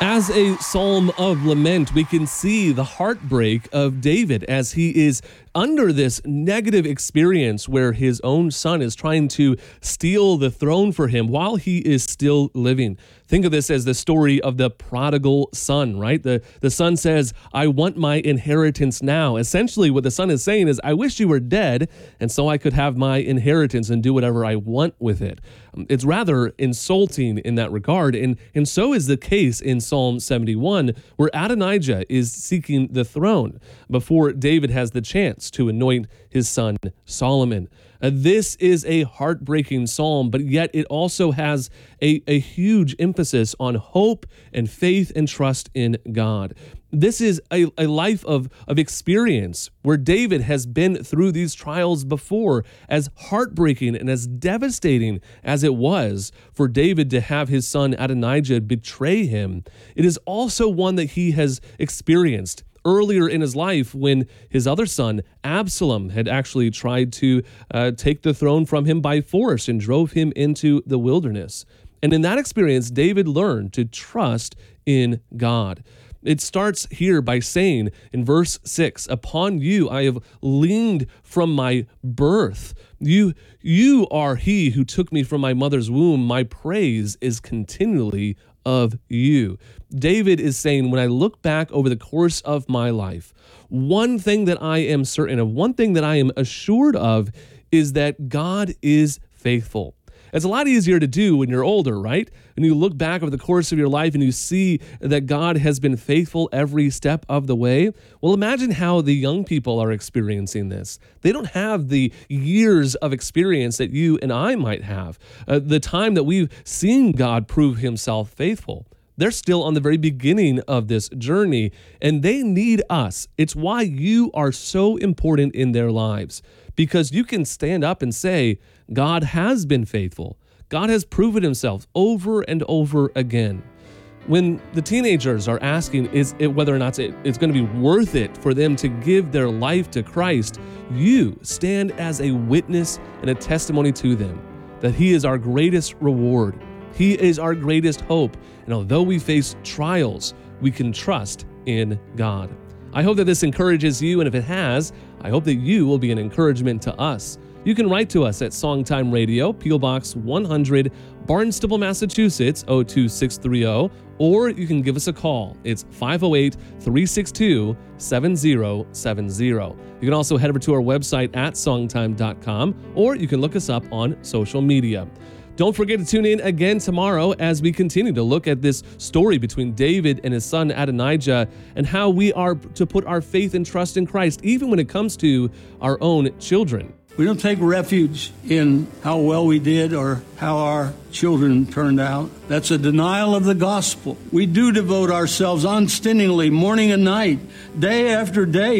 As a psalm of lament, we can see the heartbreak of David as he is under this negative experience where his own son is trying to steal the throne for him while he is still living. Think of this as the story of the prodigal son, right? The son says, I want my inheritance now. Essentially, what the son is saying is, I wish you were dead, and so I could have my inheritance and do whatever I want with it. It's rather insulting in that regard, and so is the case in Psalm 71, where Adonijah is seeking the throne before David has the chance to anoint his son Solomon. This is a heartbreaking psalm, but yet it also has a huge emphasis on hope and faith and trust in God. This is a life of experience where David has been through these trials before, as heartbreaking and as devastating as it was for David to have his son Adonijah betray him. It is also one that he has experienced earlier in his life when his other son, Absalom, had actually tried to take the throne from him by force and drove him into the wilderness. And in that experience, David learned to trust in God. It starts here by saying in verse 6, upon you I have leaned from my birth. You are he who took me from my mother's womb. My praise is continually of you. David is saying, when I look back over the course of my life, one thing that I am certain of, one thing that I am assured of, is that God is faithful. It's a lot easier to do when you're older, right? When you look back over the course of your life and you see that God has been faithful every step of the way. Well, imagine how the young people are experiencing this. They don't have the years of experience that you and I might have, the time that we've seen God prove himself faithful. They're still on the very beginning of this journey, and they need us. It's why you are so important in their lives, because you can stand up and say, God has been faithful. God has proven himself over and over again. When the teenagers are asking whether or not it's going to be worth it for them to give their life to Christ, you stand as a witness and a testimony to them that he is our greatest reward. He is our greatest hope. And although we face trials, we can trust in God. I hope that this encourages you, and if it has, I hope that you will be an encouragement to us. You can write to us at Songtime Radio, P.O. Box 100, Barnstable, Massachusetts, 02630, or you can give us a call. It's 508-362-7070. You can also head over to our website at songtime.com, or you can look us up on social media. Don't forget to tune in again tomorrow as we continue to look at this story between David and his son Adonijah, and how we are to put our faith and trust in Christ, even when it comes to our own children. We don't take refuge in how well we did or how our children turned out. That's a denial of the gospel. We do devote ourselves unstintingly, morning and night, day after day,